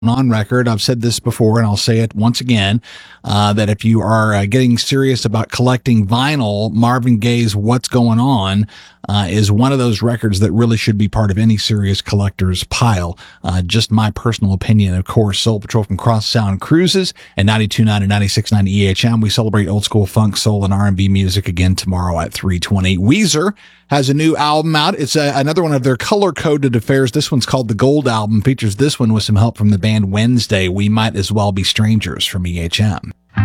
on record. I've said this before and I'll say it once again, that if you are getting serious about collecting vinyl, Marvin Gaye's What's Going On is one of those records that really should be part of any serious collector's pile. Just my personal opinion. Of course, Soul Patrol from Cross Sound Cruises and 92.9 and 96.9 EHM. We celebrate old school funk, soul, and R&B music again tomorrow at 3:20. Weezer has a new album out. It's another one of their color-coded affairs. This one's called the Gold Album. Features this one with some help from the band Wednesday. We Might As Well Be Strangers from EHM.